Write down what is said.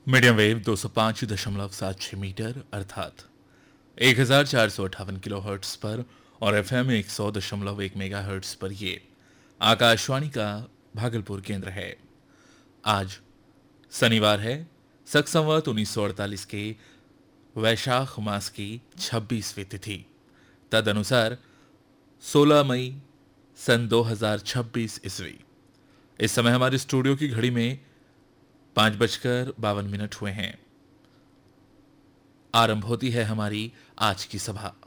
Medium wave 205.76 metre अर्थात 1458 kilo hertz पर और एफएम 100.1 मेगा हर्ट्स पर ये आकाशवाणी का भागलपुर केंद्र है। आज शनिवार है, शक संवत 1948 के वैशाख मास की 26वीं तिथि, तदनुसार 16 मई सन 2026 ईस्वी। इस समय हमारे स्टूडियो की घड़ी में 5:52 हुए हैं। आरंभ होती है हमारी आज की सभा।